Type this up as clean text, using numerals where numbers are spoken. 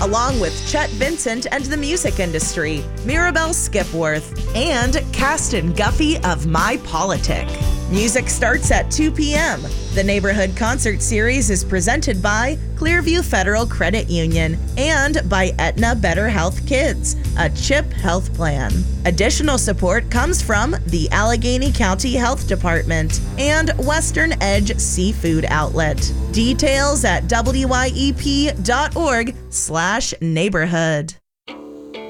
along with Chet Vincent and the music industry, Mirabelle Skipworth, and Caston Guffey of My Politic. Music starts at 2 p.m. The Neighborhood Concert Series is presented by Clearview Federal Credit Union and by Aetna Better Health Kids, a CHIP health plan. Additional support comes from the Allegheny County Health Department and Western Edge Seafood Outlet. Details at wyep.org/neighborhood.